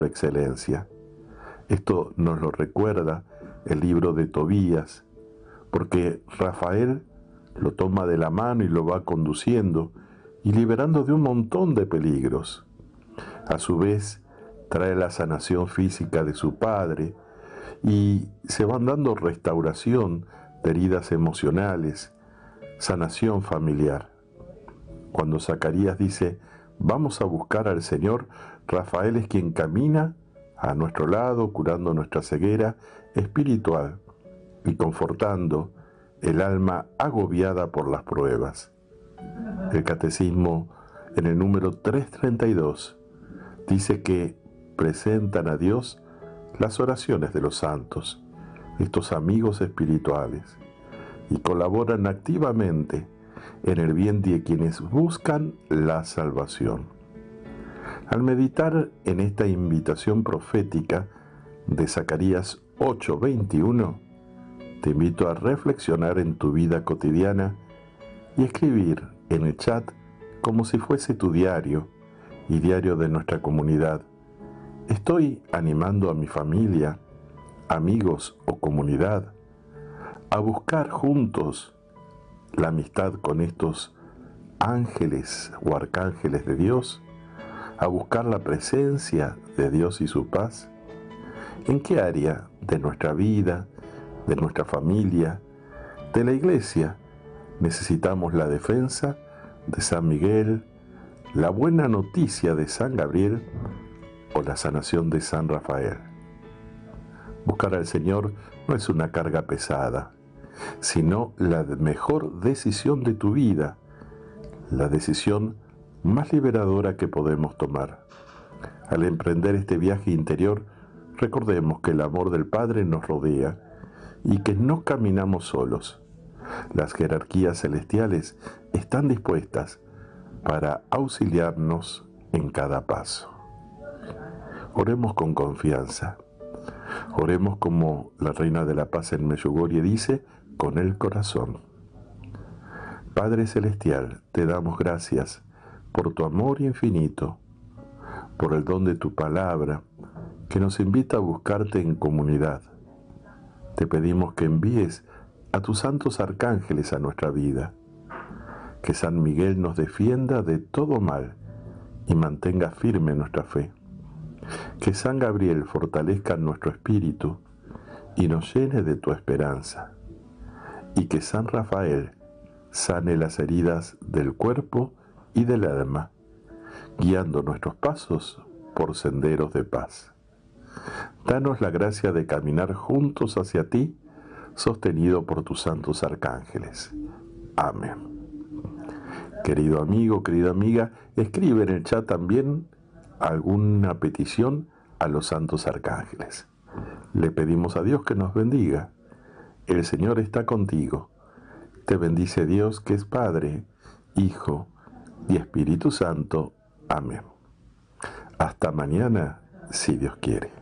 de excelencia. Esto nos lo recuerda el libro de Tobías, porque Rafael lo toma de la mano y lo va conduciendo y liberando de un montón de peligros. A su vez, trae la sanación física de su padre y se van dando restauración de heridas emocionales, sanación familiar. Cuando Zacarías dice, vamos a buscar al Señor, Rafael es quien camina a nuestro lado, curando nuestra ceguera espiritual y confortando el alma agobiada por las pruebas. El Catecismo, en el número 332, dice que presentan a Dios las oraciones de los santos, estos amigos espirituales, y colaboran activamente en el bien de quienes buscan la salvación. Al meditar en esta invitación profética de Zacarías 8:21, te invito a reflexionar en tu vida cotidiana y escribir en el chat como si fuese tu diario y diario de nuestra comunidad. Estoy animando a mi familia, amigos o comunidad a buscar juntos la amistad con estos ángeles o arcángeles de Dios, a buscar la presencia de Dios y su paz. ¿En qué área de nuestra vida, de nuestra familia, de la iglesia necesitamos la defensa de San Miguel, la buena noticia de San Gabriel o la sanación de San Rafael? Buscar al Señor no es una carga pesada, sino la mejor decisión de tu vida, la decisión más liberadora que podemos tomar. Al emprender este viaje interior, recordemos que el amor del Padre nos rodea y que no caminamos solos. Las jerarquías celestiales están dispuestas para auxiliarnos en cada paso. Oremos con confianza. Oremos como la Reina de la Paz en Medjugorje dice, con el corazón. Padre Celestial, te damos gracias por tu amor infinito, por el don de tu palabra, que nos invita a buscarte en comunidad. Te pedimos que envíes a tus santos arcángeles a nuestra vida, que San Miguel nos defienda de todo mal y mantenga firme nuestra fe, que San Gabriel fortalezca nuestro espíritu y nos llene de tu esperanza, y que San Rafael sane las heridas del cuerpo y del alma, guiando nuestros pasos por senderos de paz. Danos la gracia de caminar juntos hacia ti, sostenido por tus santos arcángeles. Amén. Querido amigo, querida amiga, escribe en el chat también alguna petición a los santos arcángeles. Le pedimos a Dios que nos bendiga. El Señor está contigo. Te bendice Dios, que es Padre, Hijo y Espíritu Santo. Amén. Hasta mañana, si Dios quiere.